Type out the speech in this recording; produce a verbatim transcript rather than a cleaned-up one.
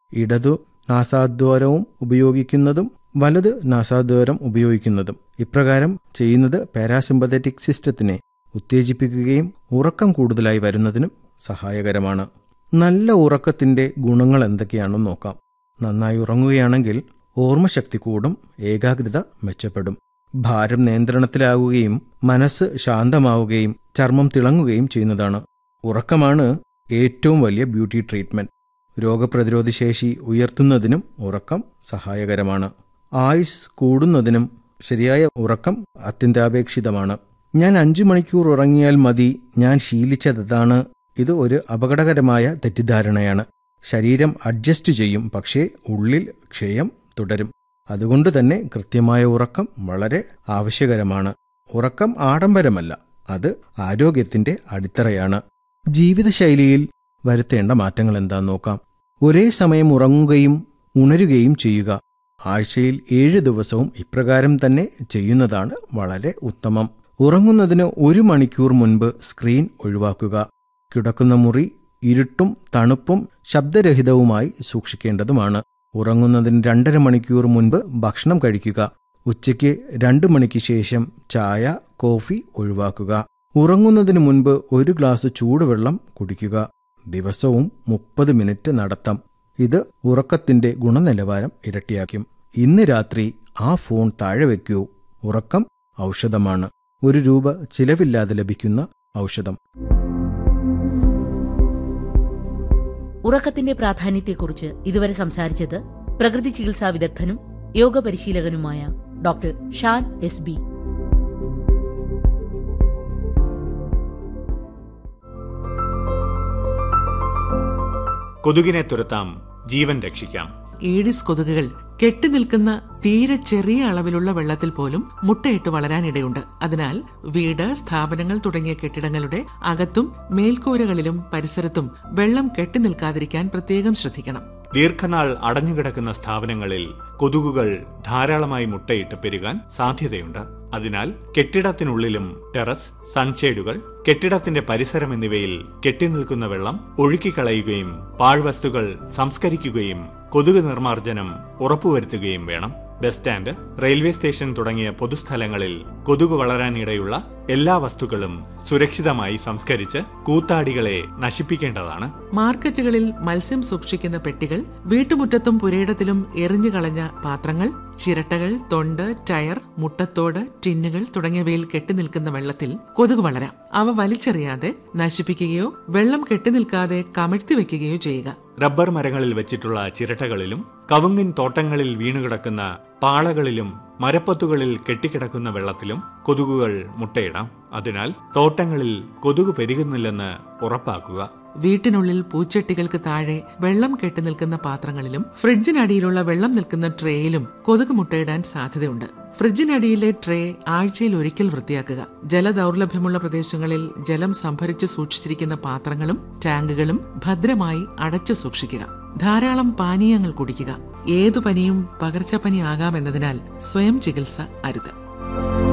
ഇടതു നാസാദ്വാരവും ഉപയോഗിക്കുന്നതും വലത് നാസാദ്വാരം ഉപയോഗിക്കുന്നതും. ഇപ്രകാരം ചെയ്യുന്നത് പാരാസിമ്പത്തറ്റിക് സിസ്റ്റത്തിനെ ഉത്തേജിപ്പിക്കുകയും ഉറക്കം കൂടുതലായി വരുന്നതിനും സഹായകരമാണ്. നല്ല ഉറക്കത്തിന്റെ ഗുണങ്ങൾ എന്തൊക്കെയാണെന്ന് നോക്കാം. നന്നായി ഉറങ്ങുകയാണെങ്കിൽ ഓർമ്മശക്തി കൂടും, ഏകാഗ്രത മെച്ചപ്പെടും, ഭാരം നിയന്ത്രണത്തിലാവുകയും മനസ്സ് ശാന്തമാവുകയും ചർമ്മം തിളങ്ങുകയും ചെയ്യുന്നതാണ്. ഉറക്കമാണ് ഏറ്റവും വലിയ ബ്യൂട്ടി ട്രീറ്റ്മെന്റ്. രോഗപ്രതിരോധ ശേഷി ഉയർത്തുന്നതിനും ഉറക്കം സഹായകരമാണ്. ആയുസ് കൂടുന്നതിനും ശരിയായ ഉറക്കം അത്യന്താപേക്ഷിതമാണ്. ഞാൻ അഞ്ചു മണിക്കൂർ ഉറങ്ങിയാൽ മതി, ഞാൻ ശീലിച്ചതാണ്. ഇത് ഒരു അപകടകരമായ തെറ്റിദ്ധാരണയാണ്. ശരീരം അഡ്ജസ്റ്റ് ചെയ്യും, പക്ഷേ ഉള്ളിൽ ക്ഷയം തുടരും. അതുകൊണ്ട് തന്നെ കൃത്യമായ ഉറക്കം വളരെ ആവശ്യകരമാണ്. ഉറക്കം ആഡംബരമല്ല, അത് ആരോഗ്യത്തിന്റെ അടിത്തറയാണ്. ജീവിതശൈലിയിൽ വരുത്തേണ്ട മാറ്റങ്ങൾ എന്താണെന്ന് നോക്കാം. ഒരേ സമയം ഉറങ്ങുകയും ഉണരുകയും ചെയ്യുക. ആഴ്ചയിൽ ഏഴ് ദിവസവും ഇപ്രകാരം തന്നെ ചെയ്യുന്നതാണ് വളരെ ഉത്തമം. ഉറങ്ങുന്നതിന് ഒരു മണിക്കൂർ മുൻപ് സ്ക്രീൻ ഒഴിവാക്കുക. കിടക്കുന്ന മുറി ഇരുട്ടും തണുപ്പും ശബ്ദരഹിതവുമായി സൂക്ഷിക്കേണ്ടതുമാണ്. ഉറങ്ങുന്നതിന് രണ്ടര മണിക്കൂർ മുൻപ് ഭക്ഷണം കഴിക്കുക. ഉച്ചയ്ക്ക് രണ്ട് മണിക്ക് ശേഷം ചായ, കോഫി ഒഴിവാക്കുക. ഉറങ്ങുന്നതിന് മുൻപ് ഒരു ഗ്ലാസ് ചൂടുവെള്ളം കുടിക്കുക. ദിവസവും മുപ്പത് മിനിറ്റ് നടത്തം. ഇത് ഉറക്കത്തിന്റെ ഗുണനിലവാരം ഇരട്ടിയാക്കും. ഇന്ന് രാത്രി ആ ഫോൺ താഴെ വയ്ക്കൂ. ഉറക്കം ഔഷധമാണ്. ഒരു രൂപ ചിലവില്ലാതെ ലഭിക്കുന്ന ഔഷധം. ഉറക്കത്തിന്റെ പ്രാധാന്യത്തെക്കുറിച്ച് ഇതുവരെ സംസാരിച്ചത് പ്രകൃതി ചികിത്സാ വിദഗ്ധനും yoga പരിശീലകനുമായ doctor Shaan S B. കൊതുകിനെ തുരത്താം, ജീവൻ രക്ഷിക്കാം. ഈഡിസ് കൊതുകുകൾ കെട്ടിനിൽക്കുന്ന തീരെ ചെറിയ അളവിലുള്ള വെള്ളത്തിൽ പോലും മുട്ടയിട്ട് വളരാനിടയുണ്ട്. അതിനാൽ വീട്, സ്ഥാപനങ്ങൾ തുടങ്ങിയ കെട്ടിടങ്ങളുടെ അകത്തും മേൽക്കൂരകളിലും പരിസരത്തും വെള്ളം കെട്ടിനിൽക്കാതിരിക്കാൻ പ്രത്യേകം ശ്രദ്ധിക്കണം. ദീർഘനാൾ അടഞ്ഞുകിടക്കുന്ന സ്ഥാപനങ്ങളിൽ കൊതുകുകൾ ധാരാളമായി മുട്ടയിട്ട് പെരുകാൻ സാധ്യതയുണ്ട്. അതിനാൽ കെട്ടിടത്തിനുള്ളിലും ടെറസ്, സൺഷേഡുകൾ, കെട്ടിടത്തിന്റെ പരിസരം എന്നിവയിൽ കെട്ടിനിൽക്കുന്ന വെള്ളം ഒഴുക്കിക്കളയുകയും പാഴ്വസ്തുക്കൾ സംസ്കരിക്കുകയും കൊതുക് നിർമ്മാർജ്ജനം ഉറപ്പുവരുത്തുകയും വേണം. ബസ് സ്റ്റാൻഡ്, റെയിൽവേ സ്റ്റേഷൻ തുടങ്ങിയ പൊതുസ്ഥലങ്ങളിൽ കൊതുക് വളരാനിടയുള്ള എല്ലാ വസ്തുക്കളും സുരക്ഷിതമായി സംസ്കരിച്ച് കൂത്താടികളെ നശിപ്പിക്കേണ്ടതാണ്. മാർക്കറ്റുകളിൽ മത്സ്യം സൂക്ഷിക്കുന്ന പെട്ടികൾ, വീട്ടുമുറ്റത്തും പുരയിടത്തിലും എറിഞ്ഞുകളഞ്ഞ പാത്രങ്ങൾ, ചിരട്ടകൾ, തൊണ്ട്, ടയർ, മുട്ടത്തോട്, ടിന്നുകൾ തുടങ്ങിയവയിൽ കെട്ടിനിൽക്കുന്ന വെള്ളത്തിൽ കൊതുക് വളരാം. അവ വലിച്ചെറിയാതെ നശിപ്പിക്കുകയോ വെള്ളം കെട്ടിനിൽക്കാതെ കമഴ്ത്തി വെക്കുകയോ ചെയ്യുക. റബ്ബർ മരങ്ങളിൽ വെച്ചിട്ടുള്ള ചിരട്ടകളിലും കവുങ്ങിൻ തോട്ടങ്ങളിൽ വീണുകിടക്കുന്ന പാളകളിലും മരപ്പത്തുകളിൽ കെട്ടിക്കിടക്കുന്ന വെള്ളത്തിലും കൊതുകുകൾ മുട്ടയിടാം. അതിനാൽ തോട്ടങ്ങളിൽ കൊതുക് പെരുകുന്നില്ലെന്ന് ഉറപ്പാക്കുക. വീട്ടിനുള്ളിൽ പൂച്ചട്ടികൾക്ക് താഴെ വെള്ളം കെട്ടിനിൽക്കുന്ന പാത്രങ്ങളിലും ഫ്രിഡ്ജിനടിയിലുള്ള വെള്ളം നിൽക്കുന്ന ട്രേയിലും കൊതുക് മുട്ടയിടാൻ സാധ്യതയുണ്ട്. ഫ്രിഡ്ജിനടിയിലെ ട്രേ ആഴ്ചയിൽ ഒരിക്കൽ വൃത്തിയാക്കുക. ജലദൗർലഭ്യമുള്ള പ്രദേശങ്ങളിൽ ജലം സംഭരിച്ച് സൂക്ഷിച്ചിരിക്കുന്ന പാത്രങ്ങളും ടാങ്കുകളും ഭദ്രമായി അടച്ചു സൂക്ഷിക്കുക. ധാരാളം പാനീയങ്ങൾ കുടിക്കുക. ഏതു പനിയും പകർച്ചപ്പനി ആകാമെന്നതിനാൽ സ്വയം ചികിത്സ അരുത്.